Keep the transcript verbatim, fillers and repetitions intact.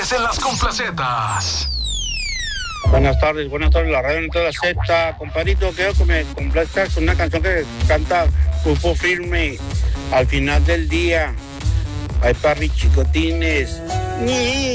Rodríguez en las complacetas. Buenas tardes, buenas tardes, la radio no te la acepta. Compadrito, quiero que me complazcas con una canción que canta Grupo Firme al final del día. Hay parri chicotines.